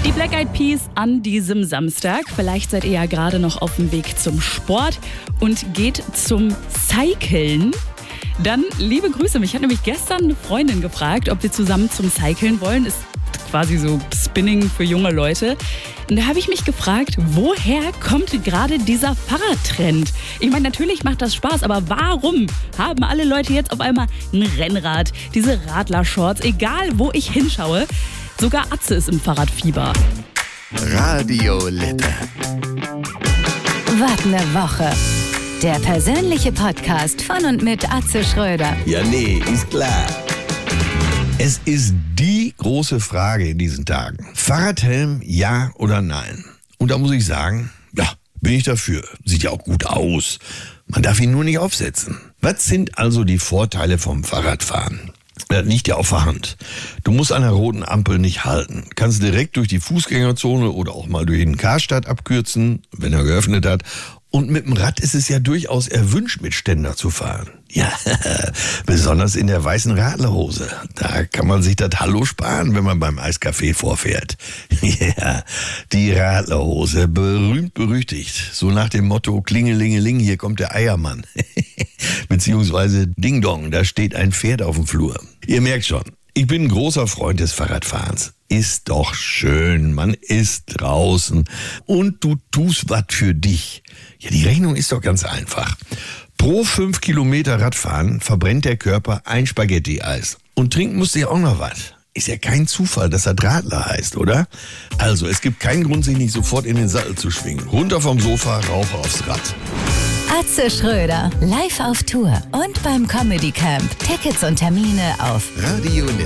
Die Black Eyed Peas an diesem Samstag. Vielleicht seid ihr ja gerade noch auf dem Weg zum Sport und geht zum Cyclen. Dann liebe Grüße. Mich hat nämlich gestern eine Freundin gefragt, ob wir zusammen zum Cyclen wollen. Ist quasi so Spinning für junge Leute. Und da habe ich mich gefragt, woher kommt gerade dieser Fahrradtrend? Ich meine, natürlich macht das Spaß, aber warum haben alle Leute jetzt auf einmal ein Rennrad, diese Radlershorts, egal wo ich hinschaue? Sogar Atze ist im Fahrradfieber. Radio Lippe. Was ne Woche. Der persönliche Podcast von und mit Atze Schröder. Ja, nee, ist klar. Es ist die große Frage in diesen Tagen. Fahrradhelm, ja oder nein? Und da muss ich sagen, ja, bin ich dafür. Sieht ja auch gut aus. Man darf ihn nur nicht aufsetzen. Was sind also die Vorteile vom Fahrradfahren? Das liegt ja auf der Hand. Du musst an der roten Ampel nicht halten. Kannst direkt durch die Fußgängerzone oder auch mal durch den Karstadt abkürzen, wenn er geöffnet hat. Und mit dem Rad ist es ja durchaus erwünscht, mit Ständer zu fahren. Ja, besonders in der weißen Radlerhose. Da kann man sich das Hallo sparen, wenn man beim Eiskaffee vorfährt. Ja, die Radlerhose, berühmt berüchtigt. So nach dem Motto, Klingelingeling, hier kommt der Eiermann. Beziehungsweise Ding Dong, da steht ein Pferd auf dem Flur. Ihr merkt schon, ich bin ein großer Freund des Fahrradfahrens. Ist doch schön, man ist draußen und du tust was für dich. Ja, die Rechnung ist doch ganz einfach. Pro 5 Kilometer Radfahren verbrennt der Körper ein Spaghetti-Eis. Und trinken musst du ja auch noch was. Ist ja kein Zufall, dass er Radler heißt, oder? Also, es gibt keinen Grund, sich nicht sofort in den Sattel zu schwingen. Runter vom Sofa, rauf aufs Rad. Atze Schröder, live auf Tour und beim Comedy Camp. Tickets und Termine auf Radio Lippe.